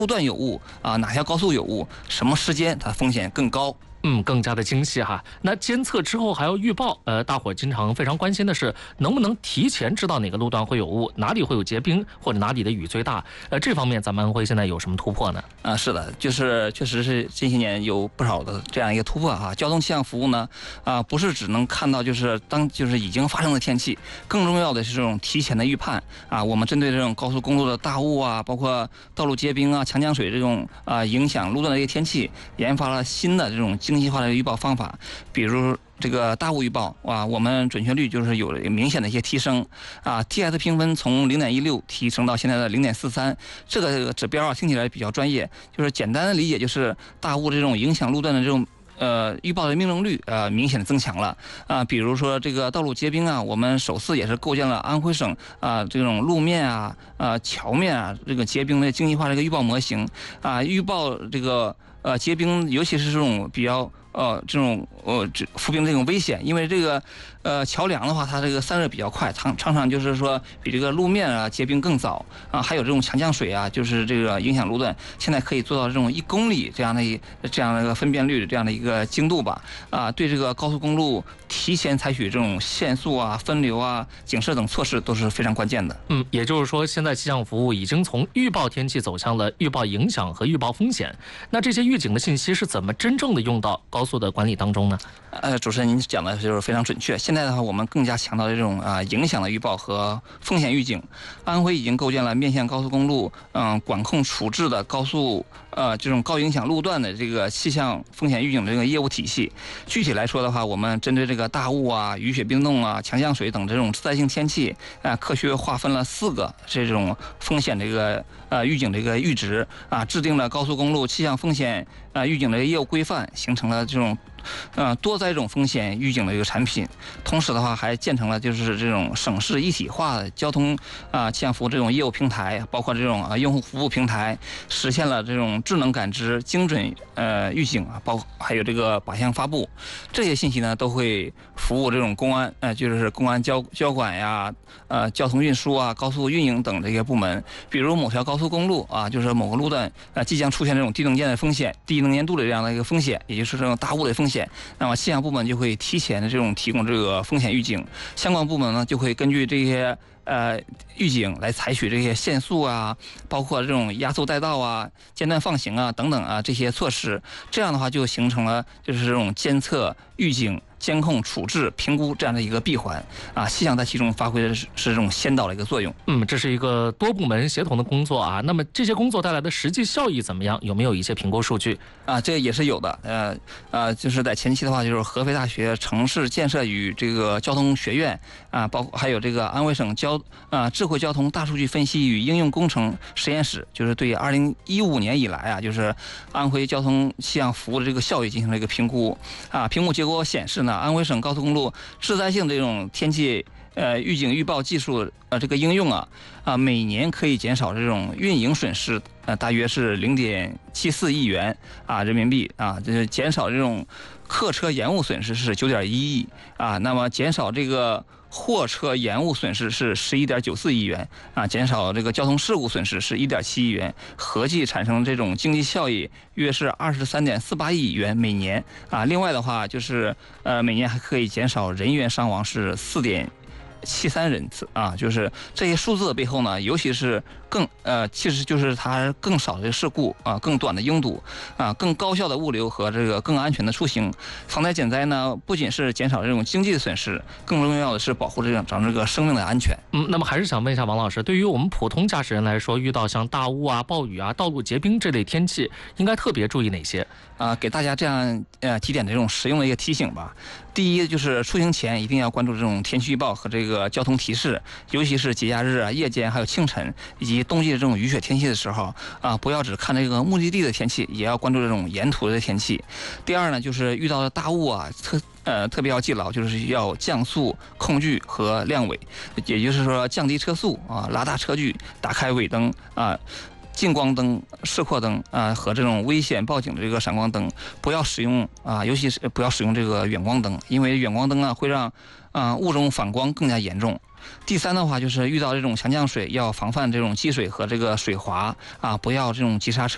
路段有雾啊，哪条高速有雾，什么时间它风险更高。 更加的精细哈。那监测之后还要预报，大伙经常非常关心的是，能不能提前知道哪个路段会有雾，哪里会有结冰，或者哪里的雨最大？这方面咱们安徽现在有什么突破呢？ 是的，就是确实是近些年有不少的这样一个突破哈。交通气象服务呢，不是只能看到就是已经发生的天气，更重要的是这种提前的预判啊。我们针对这种高速公路的大雾啊，包括道路结冰啊、强降水这种影响路段的一些天气，研发了新的这种精细化的预报方法，比如这个大雾预报我们准确率就是有明显的一些提升TS 评分从0.16提升到现在的0.43，这个指标听起来比较专业，就是简单的理解就是大雾这种影响路段的这种预报的命中率明显的增强了比如说这个道路结冰我们首次也是构建了安徽省这种路面桥面这个结冰的精细化这个预报模型预报这个结冰，尤其是这种比较这种浮冰这种危险，因为这个桥梁的话，它这个散热比较快，常常就是说比这个路面结冰更早还有这种强降水就是这个影响路段，现在可以做到这种1公里这样的一个分辨率这样的一个精度吧对这个高速公路提前采取这种限速分流警示等措施都是非常关键的。 也就是说，现在气象服务已经从预报天气走向了预报影响和预报风险。那这些预警的信息是怎么真正的用到高速的管理当中呢？ 主持人您讲的就是非常准确。现在的话，我们更加强调这种影响的预报和风险预警。安徽已经构建了面向高速公路管控处置的高速这种高影响路段的这个气象风险预警的这个业务体系。具体来说的话，我们针对这个大雾雨雪冰冻强降水等这种自然性天气科学划分了4个这种风险这个预警这个阈值制定了高速公路气象风险预警的业务规范，形成了这种多载种风险预警的一个产品。同时的话，还建成了就是这种省市一体化的交通气象服务这种业务平台，包括这种用户服务平台，实现了这种智能感知、精准预警还有这个靶向发布，这些信息呢都会服务这种公安就是公安交管交通运输高速运营等这些部门。比如某条高速公路就是某个路段即将出现这种低能见的风险、低能见度的这样的一个风险，也就是这种大雾的风险，那么气象部门就会提前的这种提供这个风险预警，相关部门呢就会根据这些预警来采取这些限速包括这种压缩带道间断放行等等这些措施。这样的话就形成了就是这种监测、预警、监控、处置、评估这样的一个闭环气象在其中发挥的是这种先导的一个作用。 这是一个多部门协同的工作那么这些工作带来的实际效益怎么样？有没有一些评估数据这也是有的。就是在前期的话，就是合肥大学城市建设与这个交通学院包括还有这个安徽省智慧交通大数据分析与应用工程实验室，就是对2015年以来就是安徽交通气象服务的这个效益进行了一个评估评估结果显示呢，安徽省高速公路致灾性这种天气预警预报技术这个应用每年可以减少这种运营损失大约是0.74亿元人民币就是减少这种客车延误损失是9.1亿那么减少这个货车延误损失是11.94亿元减少这个交通事故损失是1.7亿元，合计产生这种经济效益约是23.48亿元每年另外的话就是每年还可以减少人员伤亡是4.73人次就是这些数字的背后呢，尤其是其实就是它更少的事故更短的拥堵更高效的物流和这个更安全的出行。防灾减灾呢，不仅是减少这种经济的损失，更重要的是保护这个生命的安全。 那么还是想问一下王老师，对于我们普通驾驶人来说，遇到像大雾暴雨道路结冰这类天气，应该特别注意哪些给大家这样几点这种实用的一个提醒吧。第一就是出行前一定要关注这种天气预报和这个交通提示，尤其是节假日夜间还有清晨以及冬季的这种雨雪天气的时候不要只看这个目的地的天气，也要关注这种沿途的天气。第二呢，就是遇到的大雾特别要记牢，就是要降速、控距和亮尾，也就是说降低车速拉大车距，打开尾灯近光灯、示廓灯和这种危险报警的这个闪光灯，不要使用尤其是不要使用这个远光灯，因为远光灯会让雾中反光更加严重。第三的话就是遇到这种强降水，要防范这种积水和这个水滑不要这种急刹车。